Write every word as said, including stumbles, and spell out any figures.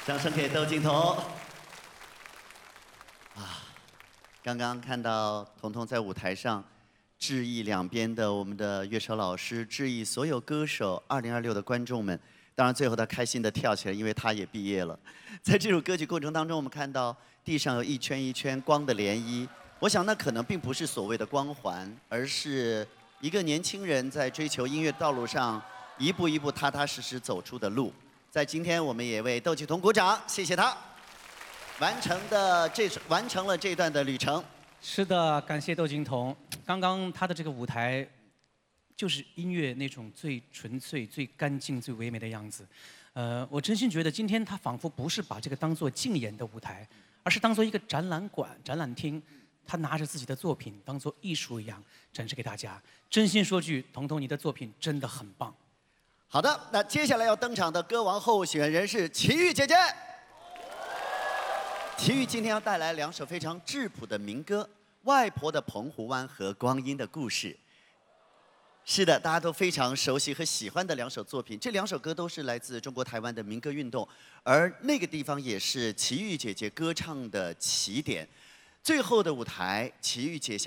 掌声给窦靖童。啊，刚刚看到彤彤在舞台上致意两边的我们的乐手老师，致意所有歌手，二零二六的观众们。当然，最后他开心的跳起来，因为他也毕业了。在这首歌曲过程当中，我们看到地上有一圈一圈光的涟漪。我想，那可能并不是所谓的光环，而是一个年轻人在追求音乐道路上一步一步踏踏实实走出的路。在今天，我们也为窦靖童鼓掌，谢谢他完成的这完成了这段的旅程。 是的，感谢窦靖童。刚刚他的这个舞台，就是音乐那种最纯粹、最干净、最唯美的样子。呃，我真心觉得今天他仿佛不是把这个当做竞演的舞台，而是当做一个展览馆、展览厅。他拿着自己的作品当做艺术一样展示给大家。真心说句，童童，你的作品真的很棒。 好的，那接下来要登场的歌王候选人是齐豫姐姐。齐豫今天要带来两首非常质朴的民歌，《外婆的澎湖湾》和《光阴的故事》。是的，大家都非常熟悉和喜欢的两首作品。这两首歌都是来自中国台湾的民歌运动，而那个地方也是齐豫姐姐歌唱的起点。最后的舞台，齐豫姐想